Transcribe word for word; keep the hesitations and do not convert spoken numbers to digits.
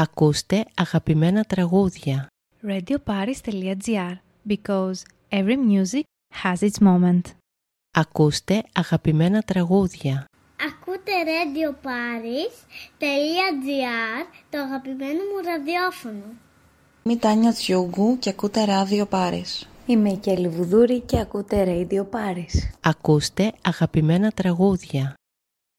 Ακούστε αγαπημένα τραγούδια. radioparis.gr because every music has its moment. Ακούστε αγαπημένα τραγούδια. Ακούτε radioparis.gr, το αγαπημένο μου ραδιόφωνο. Είμαι η Τάνια Τσιούγκου και ακούτε Radio Paris. Είμαι η Κέλλη Βουδούρη και ακούτε Radio Paris. Ακούστε αγαπημένα τραγούδια.